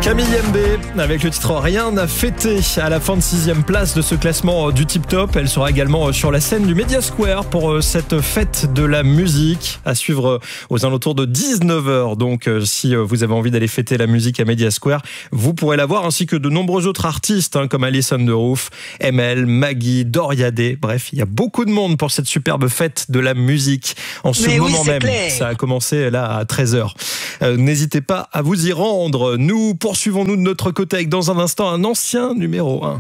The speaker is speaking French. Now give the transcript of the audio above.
Camille MB avec le titre Rien à fêter à la fin de 6e place de ce classement du Tip Top. Elle sera également sur la scène du Media Square pour cette fête de la musique à suivre aux alentours de 19h. Donc si vous avez envie d'aller fêter la musique à Media Square, vous pourrez la voir, ainsi que de nombreux autres artistes comme Alison de Roof, ML, Maggie, Doria Day. Bref, il y a beaucoup de monde pour cette superbe fête de la musique en ce moment même. Ça a commencé là à 13h. N'hésitez pas à vous y rendre. Nous poursuivons de notre côté avec dans un instant un ancien numéro 1.